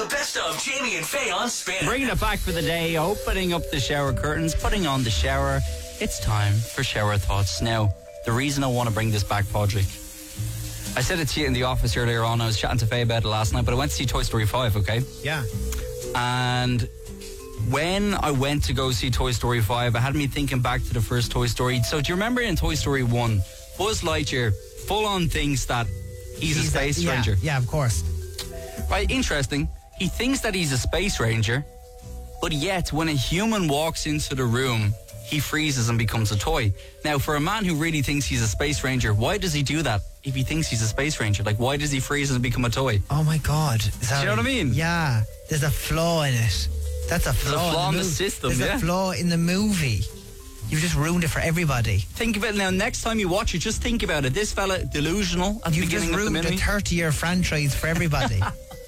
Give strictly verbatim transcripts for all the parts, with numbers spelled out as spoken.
The best of Jamie and Faye on Spin. Bringing it back for the day, opening up the shower curtains, putting on the shower. It's time for shower thoughts. Now, the reason I want to bring this back, Padraig, I said it to you in the office earlier on. I was chatting to Faye about it last night, but I went to see Toy Story five, okay? Yeah. And when I went to go see Toy Story five, it had me thinking back to the first Toy Story. So do you remember in Toy Story one, Buzz Lightyear full on thinks that he's, he's a space a, yeah, ranger? Yeah, of course. Right, interesting. He thinks that he's a space ranger, but yet when a human walks into the room, he freezes and becomes a toy. Now, for a man who really thinks he's a space ranger, why does he do that if he thinks he's a space ranger? Like, why does he freeze and become a toy? Oh my God. Is that do you know what I mean? Yeah. There's a flaw in it. That's a flaw, There's a flaw in the, in the system, There's yeah. a flaw in the movie. You've just ruined it for everybody. Think of it now. Next time you watch it, just think about it. This fella, delusional at the You've beginning just of the ruined movie. a thirty-year franchise for everybody.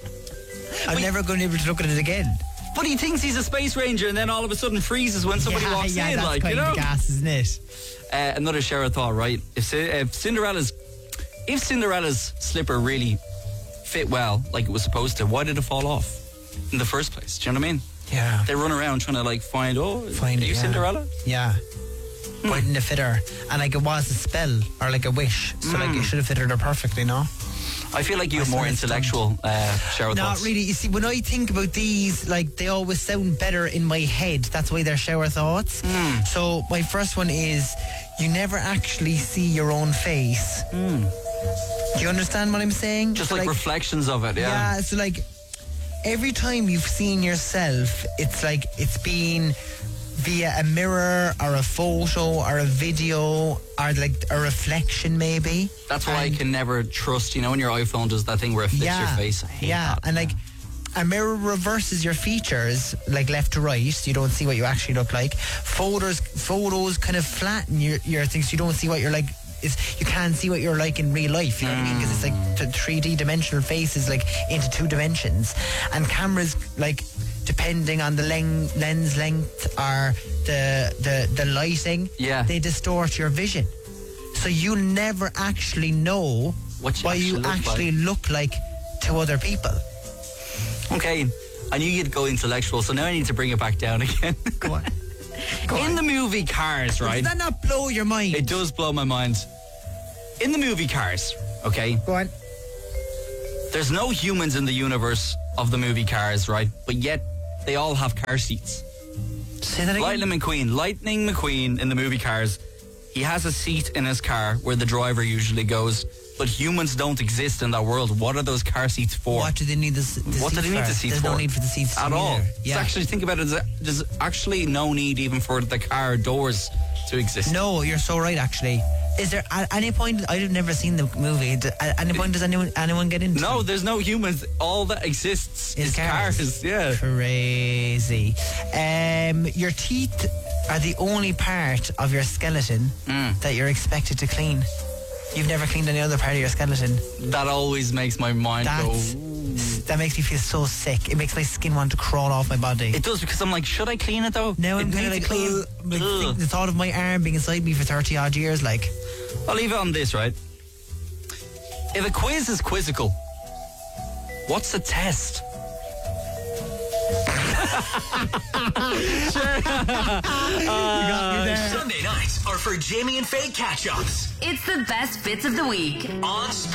I'm But never going to be able to look at it again. But he thinks he's a space ranger and then all of a sudden freezes when somebody yeah, walks yeah, in. that's Like, kind you know? of gas, isn't it? Uh, another shower thought, right? If, if Cinderella's if Cinderella's slipper really fit well, like it was supposed to, why did it fall off in the first place? Do you know what I mean? Yeah. They run around trying to like find, oh, Find are it, you yeah. Cinderella? Yeah. Hmm. Pointing the fitter. And like it was a spell or like a wish. So like it should have fitted her perfectly, no? I feel like you I have more swear it's intellectual uh, shower Not thoughts. really. You see, when I think about these, like they always sound better in my head. That's why they're shower thoughts. Mm. So my first one is, you never actually see your own face. Mm. Do you understand what I'm saying? Just So, like, reflections of it, yeah. Yeah, so like every time you've seen yourself, it's like it's been via a mirror or a photo or a video or like a reflection maybe. That's why I And- can never trust, you know, when your iPhone does that thing where it flicks yeah, your face. I hate yeah, that. and like a mirror reverses your features like left to right, so you don't see what you actually look like. Photos, photos kind of flatten your your things, so you don't see what you're like. Is you can't see what you're like in real life. You know what I mean? Because it's like th- three D dimensional faces like into two dimensions, and cameras like depending on the len- lens length or the the the lighting, Yeah. they distort your vision. So you never actually know What you what you actually look actually like. look like to other people. Okay, I knew you'd go intellectual, so now I need to bring it back down again. Go on. Go In on. the movie Cars, right? Does that not blow your mind? It does blow my mind. In the movie Cars, okay, Go on. there's no humans in the universe of the movie Cars, right? But yet they all have car seats. Say that again. Lightning McQueen, Lightning McQueen in the movie Cars, he has a seat in his car where the driver usually goes, but humans don't exist in that world. What are those car seats for? What do they need the, s- the What do seats they need for? the seats There's for? no need for the seats At to all. either. Just Yeah. actually think about it. There's- There's actually no need even for the car doors to exist. No, you're so right. Actually, is there at any point? I've never seen the movie. d- At any point, does anyone anyone get into? No, it? there's no humans. All that exists Is is, cars. cars. Yeah. Crazy. Um, your teeth are the only part of your skeleton Mm. that you're expected to clean. You've never cleaned any other part of your skeleton. That always makes my mind That's, go. that makes me feel so sick. It makes my skin want to crawl off my body. It does, because I'm like, should I clean it though? now It I'm kind of needs like, to clean. ugh, I'm like Ugh. think the thought of my arm being inside me for thirty odd years, like. I'll leave it on this, right? If a quiz is quizzical, what's the test? Sunday nights are for Jamie and Faye catch-ups It's the best bits of the week. on Spin.